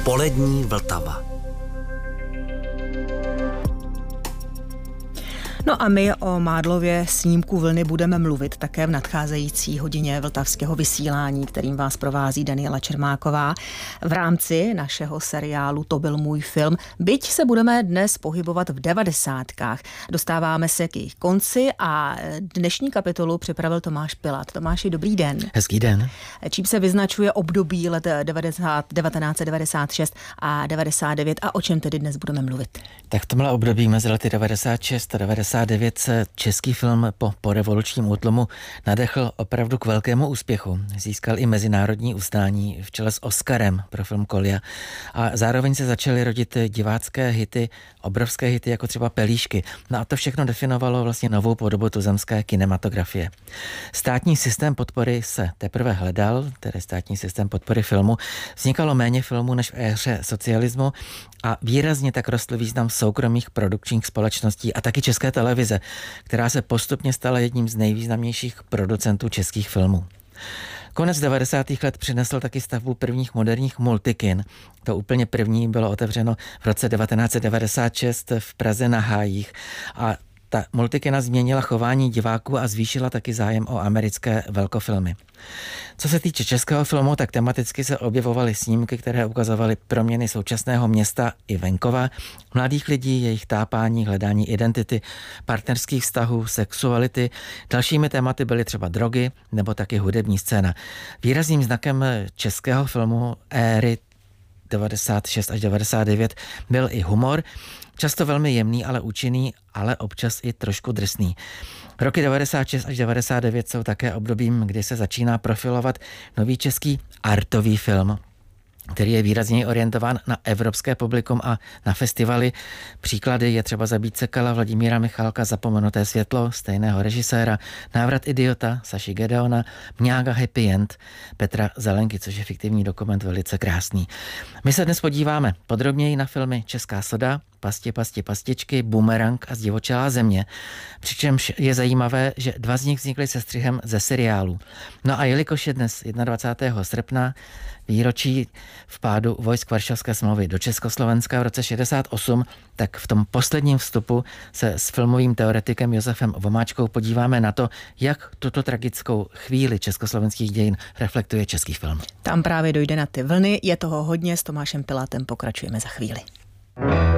Polední Vltava. No a my o Mádlově snímku Vlny budeme mluvit také v nadcházející hodině vltavského vysílání, kterým vás provází Daniela Čermáková v rámci našeho seriálu To byl můj film. Byť se budeme dnes pohybovat v 90kách. Dostáváme se k jejich konci a dnešní kapitolu připravil Tomáš Pilat. Tomáši, dobrý den. Hezký den. Čím se vyznačuje období let 1996 a 99 a o čem tedy dnes budeme mluvit? Tak v tomhle období mezi lety 96 a 99 se český film po porevolučním útlumu nadechl opravdu k velkému úspěchu. Získal i mezinárodní uznání v čele s Oscarem pro film Kolja a zároveň se začaly rodit divácké hity, obrovské hity jako třeba Pelíšky. No a to všechno definovalo vlastně novou podobu tuzemské kinematografie. Státní systém podpory se teprve hledal, tedy státní systém podpory filmu. Vznikalo méně filmů než v éře socialismu a výrazně tak rostl význam soukromých produkčních společností a taky České televize, která se postupně stala jedním z nejvýznamnějších producentů českých filmů. Konec 90. let přinesl taky stavbu prvních moderních multikin. To úplně první bylo otevřeno v roce 1996 v Praze na Hájích a ta multikina změnila chování diváků a zvýšila taky zájem o americké velkofilmy. Co se týče českého filmu, tak tematicky se objevovaly snímky, které ukazovaly proměny současného města i venkova, mladých lidí, jejich tápání, hledání identity, partnerských vztahů, sexuality. Dalšími tématy byly třeba drogy nebo taky hudební scéna. Výrazným znakem českého filmu éry 96 až 99 byl i humor, často velmi jemný, ale účinný, ale občas i trošku drsný. Roky 96 až 99 jsou také obdobím, kdy se začíná profilovat nový český artový film, který je výrazně orientován na evropské publikum a na festivaly. Příklady je třeba Zabít Sekala, Vladimíra Michálka, Zapomenuté světlo, stejného režiséra, Návrat idiota, Saši Gedeona, Mňága Happy End, Petra Zelenky, což je fiktivní dokument velice krásný. My se dnes podíváme podrobněji na filmy Česká soda, Pasti, pasti, pastičky, Bumerang a Zdivočelá země. Přičemž je zajímavé, že dva z nich vznikly se střihem ze seriálu. No a jelikož je dnes 21. srpna, výročí vpádu vojsk Varšavské smlouvy do Československa v roce 68, tak v tom posledním vstupu se s filmovým teoretikem Josefem Vomáčkou podíváme na to, jak tuto tragickou chvíli československých dějin reflektuje český film. Tam právě dojde na ty vlny, je toho hodně, s Tomášem Pilatem pokračujeme za chvíli.